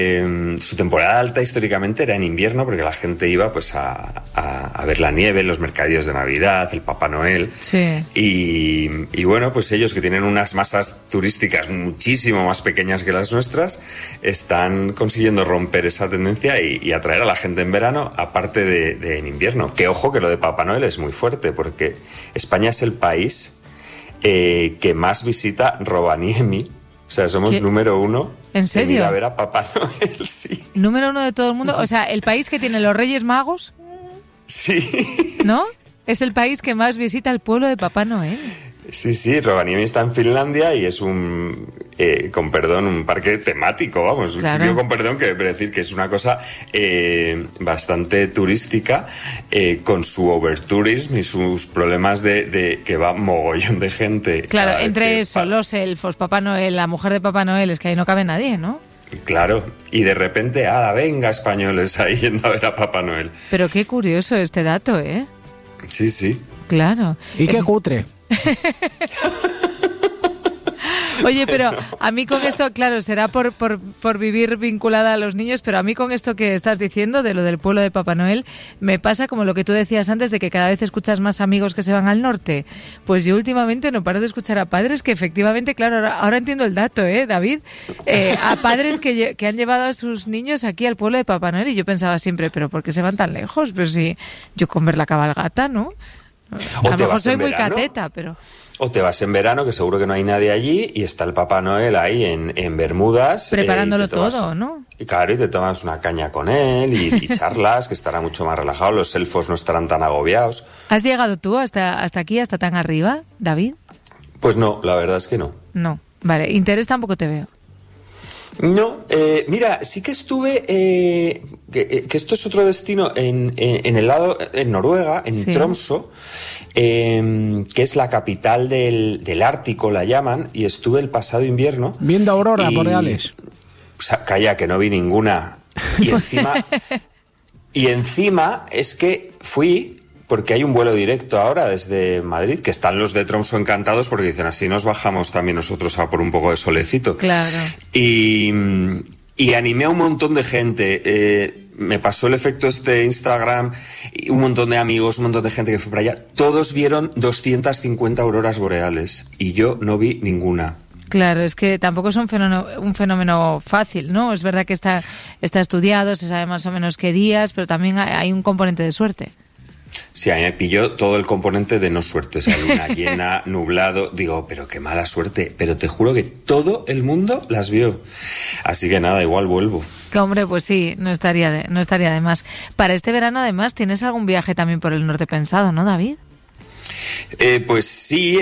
Su temporada alta históricamente era en invierno, porque la gente iba pues a ver la nieve, los mercadillos de Navidad, el Papá Noel. Sí. Y bueno, pues ellos, que tienen unas masas turísticas muchísimo más pequeñas que las nuestras, están consiguiendo romper esa tendencia y atraer a la gente en verano, aparte de en invierno. Que ojo, que lo de Papá Noel es muy fuerte, porque España es el país que más visita Rovaniemi. O sea, somos número 1. ¿En serio? En ir a ver a Papá Noel, sí. ¿Número 1 de todo el mundo? O sea, ¿el país que tiene los Reyes Magos? Sí. ¿No? Es el país que más visita el pueblo de Papá Noel. Sí, Rovaniemi está en Finlandia y es un parque temático, vamos. Claro. Digo con perdón, que quiere decir que es una cosa bastante turística, con su overtourism y sus problemas de que va mogollón de gente. Claro, entre eso, los elfos, Papá Noel, la mujer de Papá Noel, es que ahí no cabe nadie, ¿no? Claro, y de repente, venga, españoles ahí yendo a ver a Papá Noel. Pero qué curioso este dato, ¿eh? Sí. Claro. Y qué cutre. Oye, pero a mí con esto, claro, será por vivir vinculada a los niños, pero a mí con esto que estás diciendo, de lo del pueblo de Papá Noel, me pasa como lo que tú decías antes, de que cada vez escuchas más amigos que se van al norte. Pues yo últimamente no paro de escuchar a padres que efectivamente, claro, ahora entiendo el dato, David, a padres que han llevado a sus niños aquí al pueblo de Papá Noel, y yo pensaba siempre, ¿pero por qué se van tan lejos? Pero si yo con ver la cabalgata, ¿no? A lo mejor soy muy cateta, pero... O te vas en verano, que seguro que no hay nadie allí, y está el Papá Noel ahí en Bermudas. Preparándolo todo, ¿no? Y claro, y te tomas una caña con él y charlas, que estará mucho más relajado, los elfos no estarán tan agobiados. ¿Has llegado tú hasta aquí, hasta tan arriba, David? Pues no, la verdad es que no. No, vale, interés tampoco te veo. No, mira, sí que estuve, que esto es otro destino en el lado, en Noruega, en Tromsø, que es la capital del Ártico, la llaman, y estuve el pasado invierno. Viendo auroras boreales. O sea, calla, que no vi ninguna. Y encima es que fui... Porque hay un vuelo directo ahora desde Madrid, que están los de Tromsø encantados porque dicen, así nos bajamos también nosotros a por un poco de solecito. Claro. Y animé a un montón de gente. Me pasó el efecto Instagram, y un montón de amigos, un montón de gente que fue para allá. Todos vieron 250 auroras boreales y yo no vi ninguna. Claro, es que tampoco es un fenómeno fácil, ¿no? Es verdad que está estudiado, se sabe más o menos qué días, pero también hay un componente de suerte. Sí, a mí me pilló todo el componente de no suerte, o sea, luna llena, nublado, digo, pero qué mala suerte, pero te juro que todo el mundo las vio, así que nada, igual vuelvo. Que hombre, pues sí, no estaría de más. Para este verano, además, ¿tienes algún viaje también por el norte pensado, no, David? Pues sí,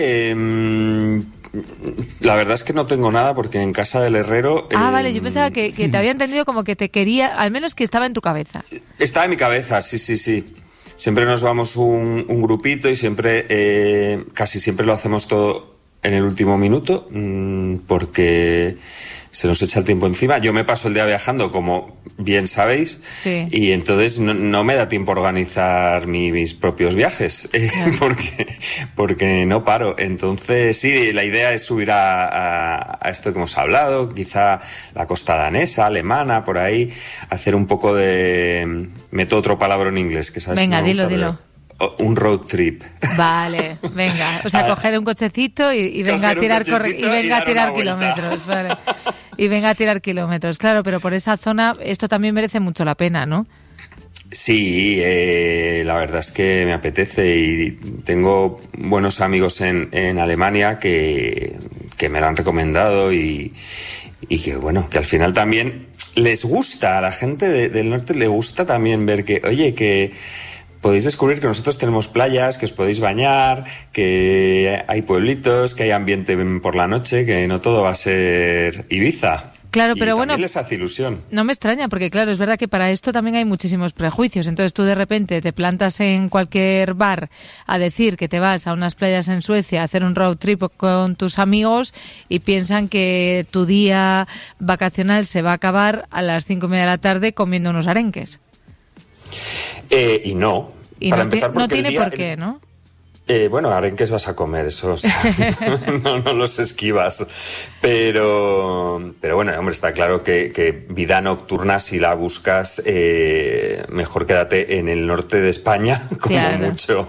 la verdad es que no tengo nada porque en casa del herrero... vale, yo pensaba que te había entendido como que te quería, al menos que estaba en tu cabeza. Estaba en mi cabeza, sí. Siempre nos vamos un grupito y siempre, casi siempre lo hacemos todo en el último minuto, porque se nos echa el tiempo encima. Yo me paso el día viajando, como bien sabéis, sí. Y entonces no me da tiempo a organizar mis propios viajes, claro. porque no paro. Entonces, sí, la idea es subir a esto que hemos hablado, quizá la costa danesa, alemana, por ahí, hacer un poco de... Meto otro palabra en inglés, que sabes. Venga, dilo. Un road trip. Vale, venga. O sea, coger un cochecito y venga a tirar kilómetros. Vale. Y venga a tirar kilómetros. Claro, pero por esa zona esto también merece mucho la pena, ¿no? Sí, la verdad es que me apetece y tengo buenos amigos en Alemania que me lo han recomendado y que, bueno, que al final también les gusta, a la gente del norte le gusta también ver que, oye, que podéis descubrir que nosotros tenemos playas, que os podéis bañar, que hay pueblitos, que hay ambiente por la noche, que no todo va a ser Ibiza. Claro, pero bueno, les hace ilusión. No me extraña, porque claro, es verdad que para esto también hay muchísimos prejuicios. Entonces tú de repente te plantas en cualquier bar a decir que te vas a unas playas en Suecia a hacer un road trip con tus amigos y piensan que tu día vacacional se va a acabar a las 5:30 de la tarde comiendo unos arenques. Y no. Y Para no, empezar, no tiene el día, por qué, ¿no? Bueno, arenques vas a comer, eso, o sea, no los esquivas. Pero bueno, hombre, está claro que vida nocturna, si la buscas, mejor quédate en el norte de España, como mucho.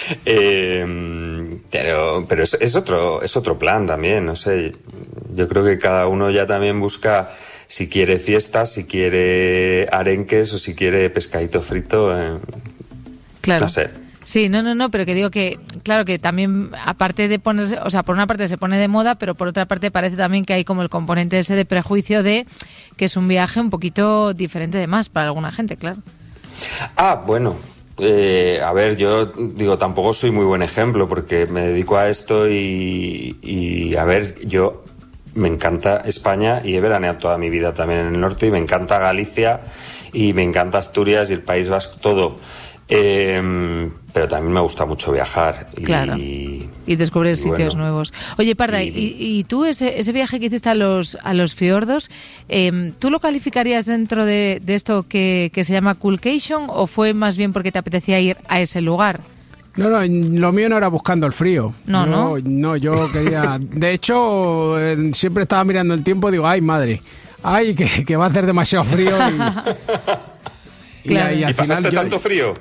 Pero es otro plan también, no sé. Yo creo que cada uno ya también busca si quiere fiestas, si quiere arenques o si quiere pescadito frito. Claro. No sé. Sí, no, pero que digo que, claro, que también, aparte de ponerse, o sea, por una parte se pone de moda, pero por otra parte parece también que hay como el componente ese de prejuicio de que es un viaje un poquito diferente de más para alguna gente, claro. Bueno, a ver, yo digo, tampoco soy muy buen ejemplo porque me dedico a esto y a ver, yo me encanta España y he veraneado toda mi vida también en el norte y me encanta Galicia y me encanta Asturias y el País Vasco, todo. Pero también me gusta mucho viajar y descubrir sitios nuevos. Oye, Parda, y tú ese viaje que hiciste a los fiordos, ¿tú lo calificarías dentro de esto que se llama coolcation o fue más bien porque te apetecía ir a ese lugar? No, lo mío no era buscando el frío. No, yo quería... De hecho, siempre estaba mirando el tiempo y digo, ay, madre, ay, que va a hacer demasiado frío Claro. ¿Y pasaste tanto frío?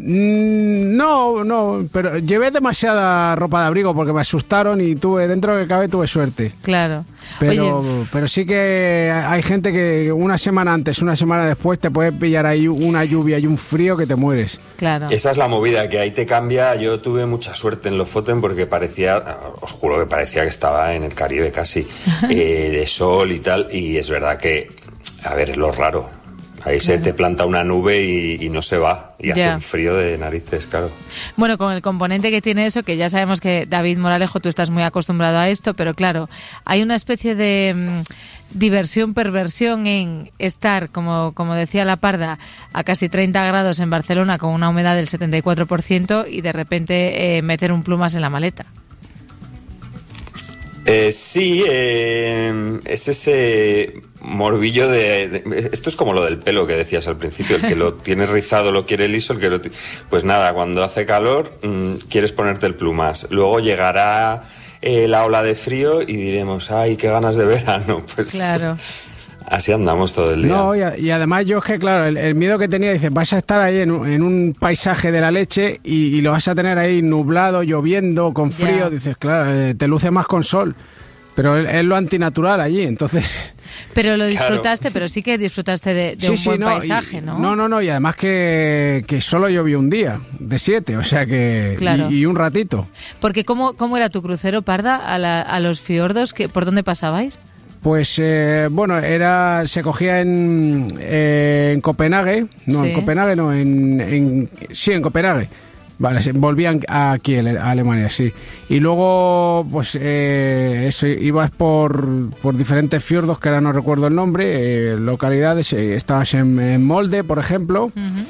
No, pero llevé demasiada ropa de abrigo porque me asustaron y dentro de que cabe tuve suerte. Claro. Pero sí que hay gente que una semana antes, una semana después te puede pillar ahí una lluvia y un frío que te mueres. Claro. Esa es la movida, que ahí te cambia. Yo tuve mucha suerte en Lofoten porque os juro que parecía que estaba en el Caribe casi, de sol y tal, y es verdad que, a ver, es lo raro. Ahí se te planta una nube y no se va. Y hace un frío de narices, claro. Bueno, con el componente que tiene eso, que ya sabemos que, David Moralejo, tú estás muy acostumbrado a esto, pero claro, hay una especie de diversión-perversión en estar, como decía la Parda, a casi 30 grados en Barcelona con una humedad del 74% y de repente meter un plumas en la maleta. Sí, es ese morbillo de... Esto es como lo del pelo que decías al principio, el que lo tiene rizado lo quiere liso, el que pues nada, cuando hace calor quieres ponerte el plumas. Luego llegará la ola de frío y diremos, ay, qué ganas de verano. Pues claro. Así andamos todo el día. No, y además yo es que, claro, el miedo que tenía, dices, vas a estar ahí en un paisaje de la leche y lo vas a tener ahí nublado, lloviendo, con frío, dices, claro, te luce más con sol. Pero es lo antinatural allí, entonces... Pero lo disfrutaste, claro. Pero sí que disfrutaste de un buen paisaje, ¿no? No, y además que solo llovió un día, de 7, o sea que... Claro. Y un ratito. Porque ¿cómo era tu crucero, Parda, a los fiordos? ¿Por dónde pasabais? Pues, se cogía en Copenhague, no, sí. En Copenhague no, en Copenhague. Vale, volvían aquí a Alemania, sí. Y luego, pues, ibas por diferentes fiordos, que ahora no recuerdo el nombre, localidades. Estabas en Molde, por ejemplo,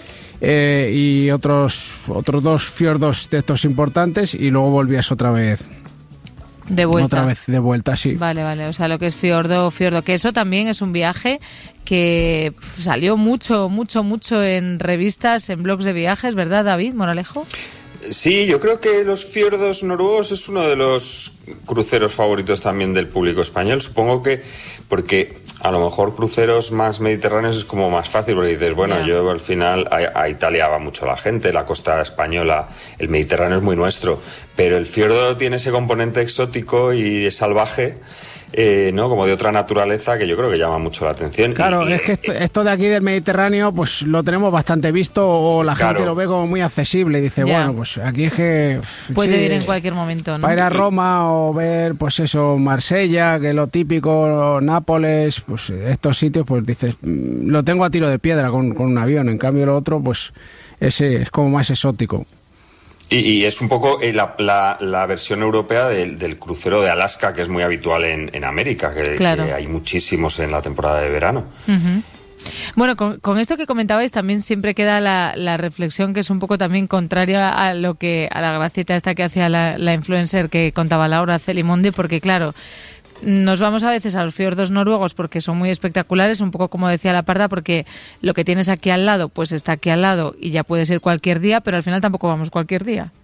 y otros 2 fiordos de estos importantes, y luego volvías otra vez. De vuelta. Otra vez de vuelta, sí. Vale, o sea, lo que es fiordo, que eso también es un viaje que salió mucho en revistas, en blogs de viajes, ¿verdad, David Moralejo? Sí, yo creo que los fiordos noruegos es uno de los cruceros favoritos también del público español. Supongo que porque a lo mejor cruceros más mediterráneos es como más fácil, porque dices, bueno, yo al final a Italia va mucho la gente, la costa española, el Mediterráneo es muy nuestro, pero el fiordo tiene ese componente exótico y salvaje, ¿no? Como de otra naturaleza, que yo creo que llama mucho la atención. Claro, es que esto de aquí del Mediterráneo, pues lo tenemos bastante visto, o la gente lo ve como muy accesible y dice, bueno, pues aquí es que... Puede ir en cualquier momento, ¿no? Para ir a Roma o ver, pues eso, Marsella, que es lo típico, Nápoles, pues estos sitios, pues dices, lo tengo a tiro de piedra con un avión. En cambio lo otro, pues ese es como más exótico. Y es un poco la versión europea del crucero de Alaska, que es muy habitual en América, que hay muchísimos en la temporada de verano. Uh-huh. Bueno, con esto que comentabais también siempre queda la reflexión, que es un poco también contraria a la gracieta esta que hacía la influencer que contaba Laura Celimonde, porque claro, nos vamos a veces a los fiordos noruegos porque son muy espectaculares, un poco como decía la Parda, porque lo que tienes aquí al lado, pues está aquí al lado y ya puedes ir cualquier día, pero al final tampoco vamos cualquier día.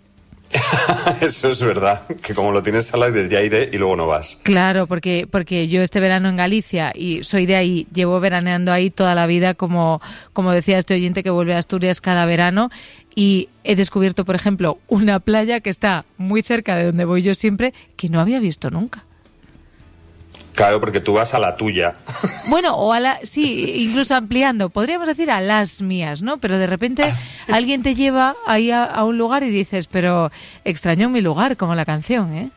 Eso es verdad, que como lo tienes al lado dices, ya iré y luego no vas. Claro, porque yo este verano en Galicia y soy de ahí, llevo veraneando ahí toda la vida, como decía este oyente que vuelve a Asturias cada verano, y he descubierto, por ejemplo, una playa que está muy cerca de donde voy yo siempre, que no había visto nunca. Claro, porque tú vas a la tuya. Bueno, sí, incluso ampliando, podríamos decir a las mías, ¿no? Pero de repente alguien te lleva ahí a un lugar y dices, pero extraño mi lugar, como la canción, ¿eh?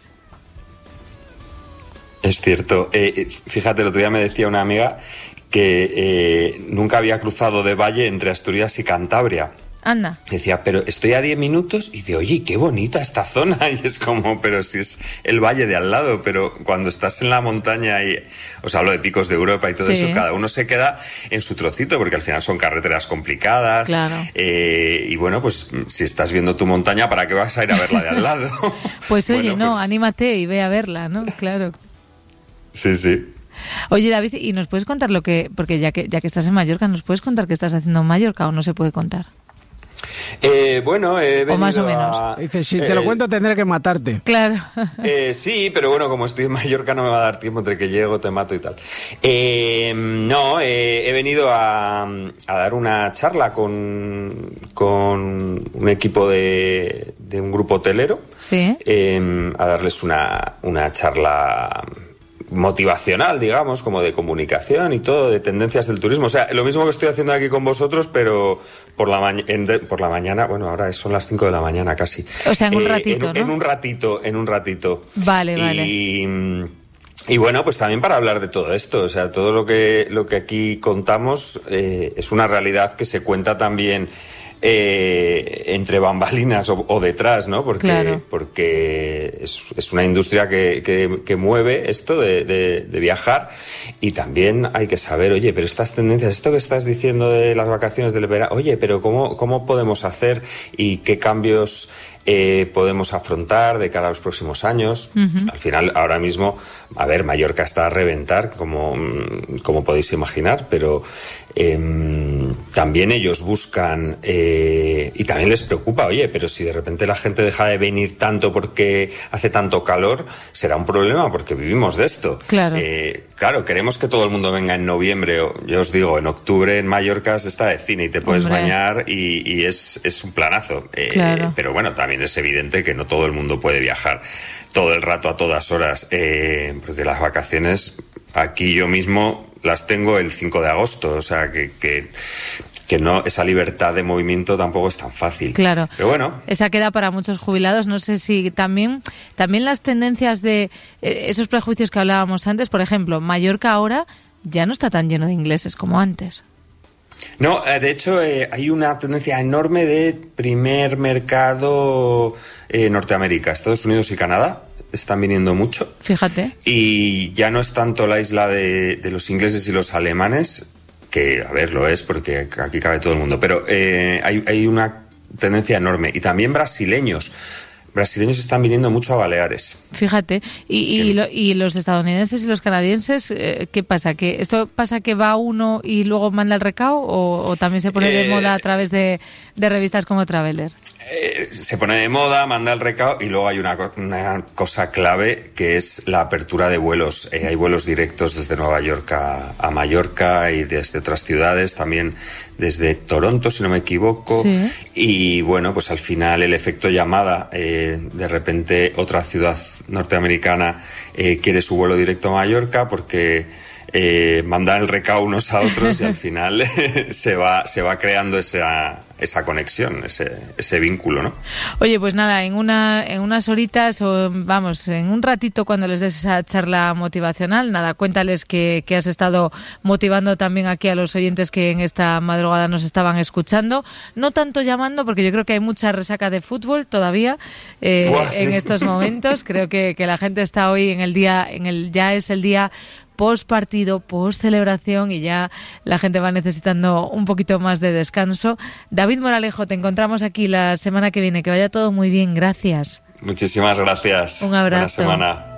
Es cierto. Fíjate, el otro día me decía una amiga que nunca había cruzado de valle entre Asturias y Cantabria. Anda. Decía, pero estoy a 10 minutos y de, oye, qué bonita esta zona. Y es como, pero si es el valle de al lado, pero cuando estás en la montaña y os hablo de picos de Europa y todo eso, cada uno se queda en su trocito porque al final son carreteras complicadas. Claro. Y bueno, pues si estás viendo tu montaña, ¿para qué vas a ir a verla de al lado? Pues oye, anímate y ve a verla, ¿no? Claro. Sí, sí. Oye, David, ¿y nos puedes contar porque ya que estás en Mallorca, ¿nos puedes contar qué estás haciendo en Mallorca o no se puede contar? Bueno, he venido o más o menos. Dice, si te lo cuento tendré que matarte. Claro. Sí, pero bueno, como estoy en Mallorca no me va a dar tiempo entre que llego, te mato y tal. He venido a dar una charla con un equipo de un grupo hotelero. Sí. A darles una charla motivacional, digamos, como de comunicación y todo, de tendencias del turismo. O sea, lo mismo que estoy haciendo aquí con vosotros, pero por la mañana, bueno, ahora son las 5 de la mañana casi. O sea, en un ratito, ¿no? En un ratito. Vale. Y bueno, pues también para hablar de todo esto, o sea, todo lo que aquí contamos es una realidad que se cuenta también entre bambalinas o detrás, ¿no? Porque es una industria que mueve esto de viajar, y también hay que saber, oye, pero estas tendencias, esto que estás diciendo de las vacaciones del verano, oye, pero ¿cómo podemos hacer y qué cambios podemos afrontar de cara a los próximos años? Uh-huh. Al final, ahora mismo, a ver, Mallorca está a reventar, como podéis imaginar, pero también ellos buscan y también les preocupa, oye, pero si de repente la gente deja de venir tanto porque hace tanto calor, será un problema porque vivimos de esto. Claro. Claro, queremos que todo el mundo venga en noviembre, yo os digo, en octubre en Mallorca se está de cine y te puedes bañar y es un planazo. Claro. Pero bueno, también es evidente que no todo el mundo puede viajar todo el rato a todas horas, porque las vacaciones aquí yo mismo las tengo el 5 de agosto, o sea que no, esa libertad de movimiento tampoco es tan fácil. Claro. Pero bueno. Esa queda para muchos jubilados. No sé si también las tendencias de esos prejuicios que hablábamos antes, por ejemplo, Mallorca ahora ya no está tan lleno de ingleses como antes. No, de hecho hay una tendencia enorme de primer mercado Norteamérica, Estados Unidos y Canadá. Están viniendo mucho. Fíjate. Y ya no es tanto la isla de los ingleses y los alemanes, que, a ver, lo es porque aquí cabe todo el mundo, pero hay una tendencia enorme. Y también brasileños están viniendo mucho a Baleares. Fíjate. ¿Y los estadounidenses y los canadienses, qué pasa? ¿Que esto pasa que va uno y luego manda el recao o también se pone de moda a través de revistas como Traveler? Se pone de moda, manda el recao, y luego hay una cosa clave que es la apertura de vuelos. Hay vuelos directos desde Nueva York a Mallorca y desde otras ciudades, también desde Toronto, si no me equivoco. Sí. Y bueno, pues al final el efecto llamada, de repente otra ciudad norteamericana quiere su vuelo directo a Mallorca porque mandan el recao unos a otros y al final se va creando esa conexión, ese vínculo, ¿no? Oye, pues nada, en unas horitas o vamos, en un ratito cuando les des esa charla motivacional, nada, cuéntales que has estado motivando también aquí a los oyentes que en esta madrugada nos estaban escuchando, no tanto llamando porque yo creo que hay mucha resaca de fútbol todavía en estos momentos. Creo que la gente está hoy ya es el día post partido, post celebración, y ya la gente va necesitando un poquito más de descanso. David Moralejo, te encontramos aquí la semana que viene. Que vaya todo muy bien, gracias. Muchísimas gracias. Un abrazo. Buena semana.